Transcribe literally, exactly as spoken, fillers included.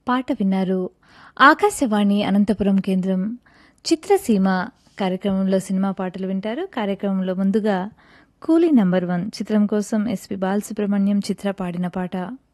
పాట విన్నారు. ఆకాశవాణి అనంతపురం కేంద్రం చిత్రసీమ కార్యక్రమంలో సినిమా పాటలు వింటారు. కార్యక్రమంలో ముందుగా కూలీ నంబర్ వన్ చిత్రం కోసం ఎస్పి బాలసుబ్రహ్మణ్యం చిత్ర పాడిన పాట.